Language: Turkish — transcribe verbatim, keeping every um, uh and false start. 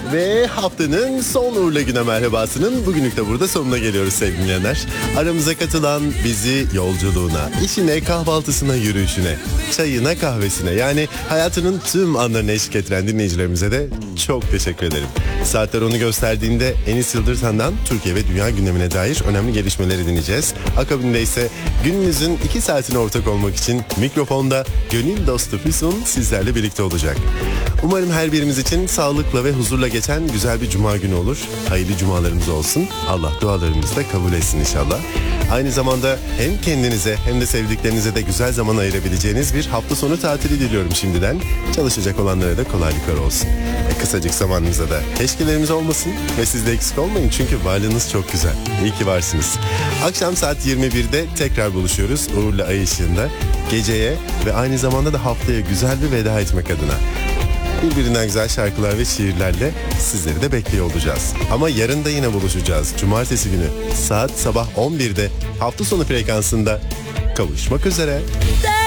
Ve haftanın son uğurlu güne merhabasının bugünlük de burada sonuna geliyoruz sevgili dinleyenler. Aramıza katılan, bizi yolculuğuna, işine, kahvaltısına, yürüyüşüne, çayına, kahvesine, yani hayatının tüm anlarına eşlik ettiren dinleyicilerimize de çok teşekkür ederim. Saatler onu gösterdiğinde Enis Yıldırtan'dan Türkiye ve dünya gündemine dair önemli gelişmeleri dinleyeceğiz. Akabinde ise gününüzün iki saatine ortak olmak için mikrofonda gönül dostu Füsun sizlerle birlikte olacak. Umarım her birimiz için sağlıkla ve huzurla geçen güzel bir cuma günü olur. Hayırlı cumalarımız olsun. Allah dualarımızı da kabul etsin inşallah. Aynı zamanda hem kendinize hem de sevdiklerinize de güzel zaman ayırabileceğiniz bir hafta sonu tatili diliyorum şimdiden. Çalışacak olanlara da kolaylıklar olsun. E, kısacık zamanınızda da keşkelerimiz olmasın ve siz de eksik olmayın çünkü varlığınız çok güzel. İyi ki varsınız. Akşam saat yirmi birde tekrar buluşuyoruz Uğur'la Ay ışığında. Geceye ve aynı zamanda da haftaya güzel bir veda etmek adına. Birbirinden güzel şarkılar ve şiirlerle sizleri de bekliyor olacağız. Ama yarın da yine buluşacağız. Cumartesi günü saat sabah on birde hafta sonu frekansında kavuşmak üzere.